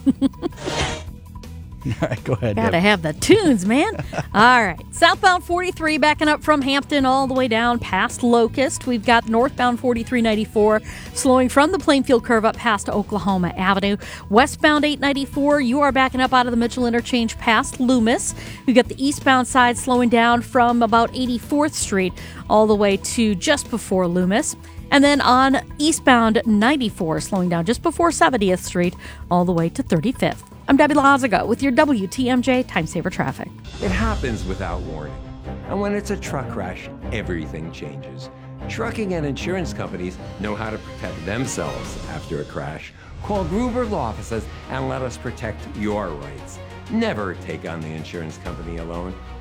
All right, go ahead. Gotta Deb. have the tunes, man. All right. Southbound 43 backing up from Hampton all the way down past Locust. We've got northbound 4394 slowing from the Plainfield curve up past Oklahoma Avenue. Westbound 894, you are backing up out of the Mitchell Interchange past Loomis. We've got the eastbound side slowing down from about 84th Street all the way to just before Loomis. And then on eastbound 94, slowing down just before 70th Street all the way to 35th. I'm Debbie Lazaga with your WTMJ Time Saver Traffic. It happens without warning. And when it's a truck crash, everything changes. Trucking and insurance companies know how to protect themselves after a crash. Call Gruber Law Offices and let us protect your rights. Never take on the insurance company alone.